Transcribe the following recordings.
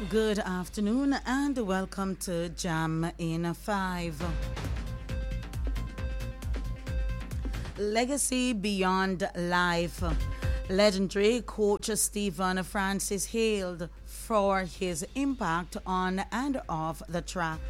Good afternoon and welcome to Jam in 5. Legacy beyond life. Legendary coach Stephen Francis hailed for his impact on and off the track.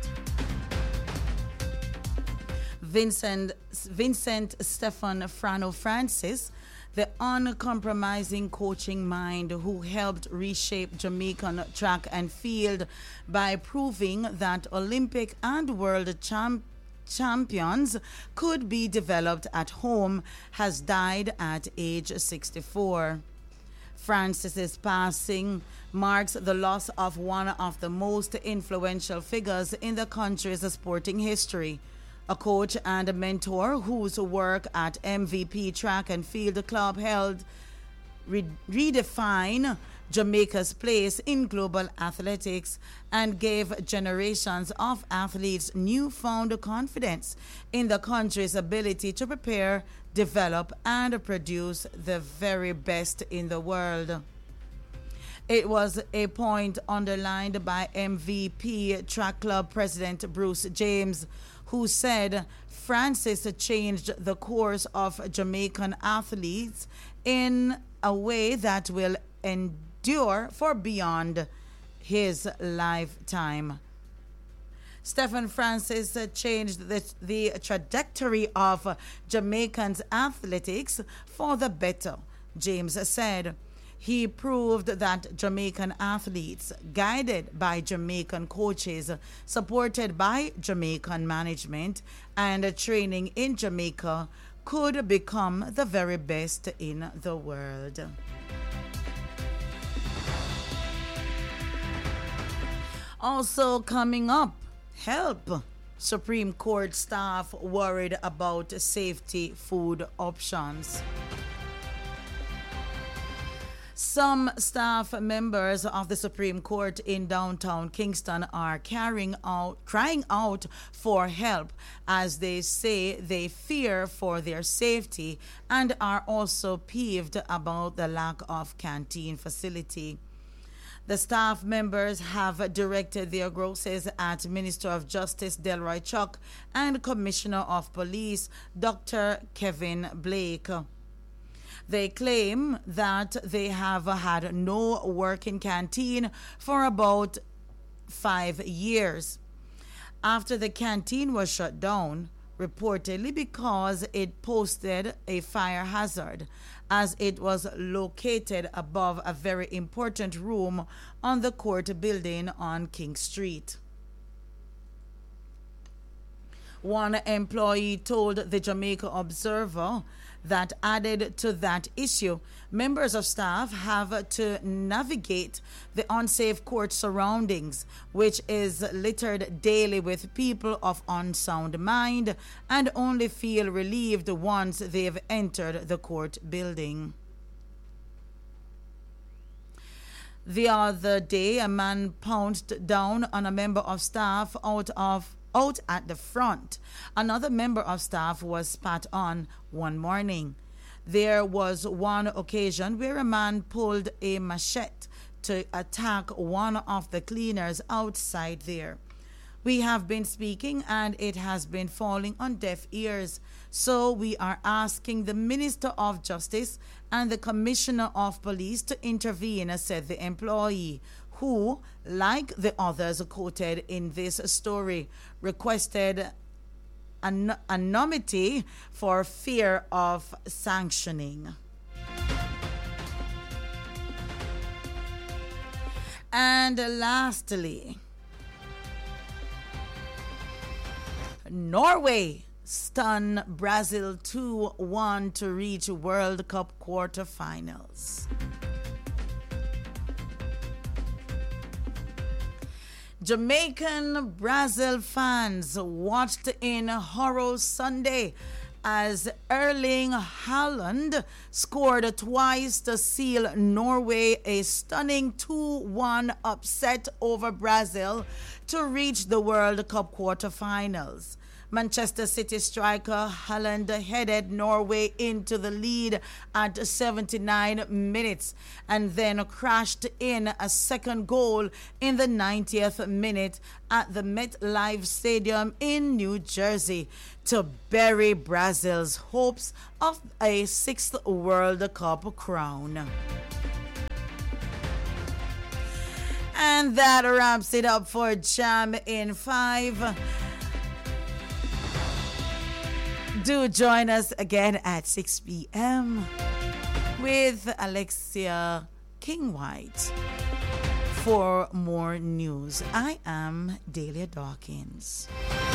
Vincent Stefan Frano Francis, the uncompromising coaching mind who helped reshape Jamaican track and field by proving that Olympic and world champions could be developed at home, has died at age 64. Francis's passing marks the loss of one of the most influential figures in the country's sporting history. A coach and a mentor whose work at MVP Track and Field Club helped redefine Jamaica's place in global athletics and gave generations of athletes newfound confidence in the country's ability to prepare, develop, and produce the very best in the world. It was a point underlined by MVP Track Club President Bruce James, who said Francis changed the course of Jamaican athletes in a way that will endure for beyond his lifetime. Stephen Francis changed the trajectory of Jamaican athletics for the better, James said. He proved that Jamaican athletes, guided by Jamaican coaches, supported by Jamaican management, and training in Jamaica, could become the very best in the world. Also coming up, help. Supreme Court staff worried about safety food options. Some staff members of the Supreme Court in downtown Kingston are crying out for help as they say they fear for their safety and are also peeved about the lack of canteen facility. The staff members have directed their grosses at Minister of Justice Delroy Chuck and Commissioner of Police Dr. Kevin Blake. They claim that they have had no working canteen for about 5 years. After the canteen was shut down, reportedly because it posted a fire hazard, as it was located above a very important room on the court building on King Street. One employee told the Jamaica Observer that added to that issue, members of staff have to navigate the unsafe court surroundings, which is littered daily with people of unsound mind, and only feel relieved once they've entered the court building. The other day, a man pounced down on a member of staff out at the front. Another member of staff was spat on one morning. There was one occasion where a man pulled a machete to attack one of the cleaners outside there. We have been speaking and it has been falling on deaf ears. So we are asking the Minister of Justice and the Commissioner of Police to intervene, said the employee, who, like the others quoted in this story, requested anonymity for fear of sanctioning. And lastly, Norway stun Brazil 2-1 to reach World Cup quarterfinals. Jamaican Brazil fans watched in horror Sunday as Erling Haaland scored twice to seal Norway a stunning 2-1 upset over Brazil to reach the World Cup quarterfinals. Manchester City striker Haaland headed Norway into the lead at 79 minutes and then crashed in a second goal in the 90th minute at the MetLife Stadium in New Jersey to bury Brazil's hopes of a sixth World Cup crown. And that wraps it up for Jam in 5. Do join us again at 6 p.m. with Alexia King White for more news. I am Dahlia Dawkins.